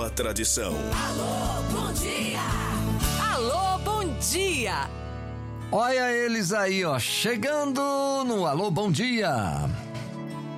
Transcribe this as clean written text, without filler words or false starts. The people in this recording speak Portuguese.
nova tradição. Alô, bom dia! Alô, bom dia! Olha eles aí, ó, chegando no Alô, bom dia!